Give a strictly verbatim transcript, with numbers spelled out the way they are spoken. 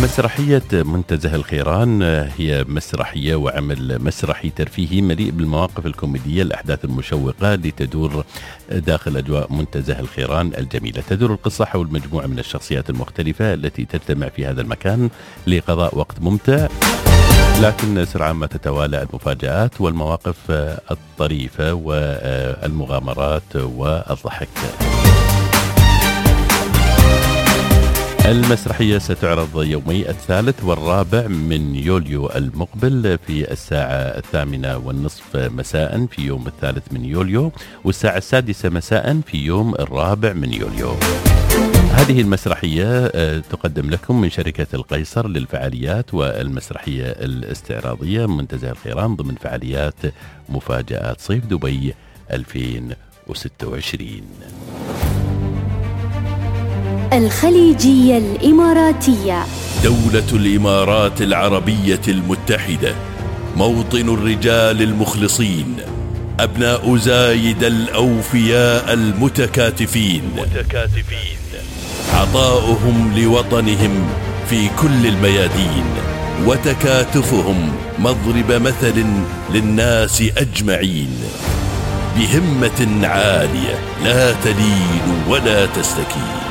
مسرحية منتزه الخيران هي مسرحية وعمل مسرحي ترفيهي مليء بالمواقف الكوميدية، الأحداث المشوقة لتدور داخل أجواء منتزه الخيران الجميلة. تدور القصة حول مجموعة من الشخصيات المختلفة التي تجتمع في هذا المكان لقضاء وقت ممتع، لكن سرعان ما تتوالى المفاجآت والمواقف الطريفة والمغامرات والضحك. المسرحية ستعرض يومي الثالث والرابع من يوليو المقبل في الساعة الثامنة والنصف مساء في يوم الثالث من يوليو، والساعة السادسة مساء في يوم الرابع من يوليو. هذه المسرحية تقدم لكم من شركة القيصر للفعاليات والمسرحية الاستعراضية منتزه الخيران ضمن فعاليات مفاجآت صيف دبي ألفين وستة وعشرين. الخليجية الإماراتية. دولة الإمارات العربية المتحدة، موطن الرجال المخلصين، أبناء زايد الأوفياء المتكاتفين، متكاتفين. عطاؤهم لوطنهم في كل الميادين، وتكاتفهم مضرب مثل للناس أجمعين، بهمة عالية لا تلين ولا تستكين.